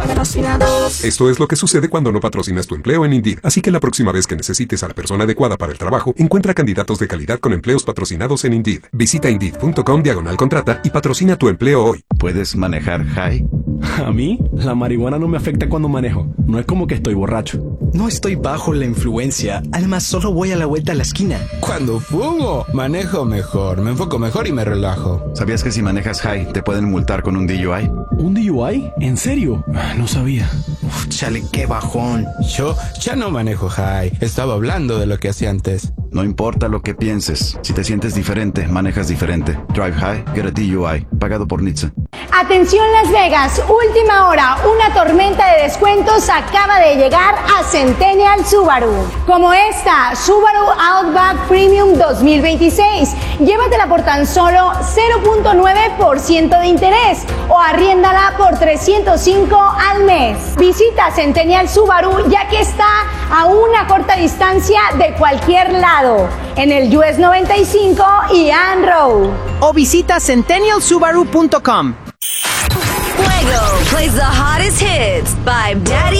patrocinados. Esto es lo que sucede cuando no patrocinas tu empleo en Indeed. Así que la próxima vez que necesites a la persona adecuada para el trabajo, encuentra candidatos de calidad con empleos patrocinados en Indeed. Visita Indeed.com/contrata y patrocina tu empleo hoy. ¿Puedes manejar high? A mí, la marihuana no me afecta cuando manejo. No es como que estoy borracho. No estoy bajo la influencia. Además, solo voy a la vuelta a la esquina. Cuando fumo, manejo mejor, me enfoco mejor y me relajo. ¿Sabías que si manejas high te pueden multar con un DUI? ¿Un DUI? ¿En serio? No sabía. Uf, chale, qué bajón. Yo ya no manejo high. Estaba hablando de lo que hacía antes. No importa lo que pienses. Si te sientes diferente, manejas diferente. Drive high, get a DUI. Pagado por NHTSA. Atención Las Vegas, última hora, una tormenta de descuentos acaba de llegar a Centennial Subaru. Como esta, Subaru Outback Premium 2026. Llévatela por tan solo 0.9% de interés o arriéndala por $305 al mes. Visita Centennial Subaru ya que está a una corta distancia de cualquier lado, en el US 95 y Ann Road. O visita centennialsubaru.com. Fuego plays the hottest hits by Daddy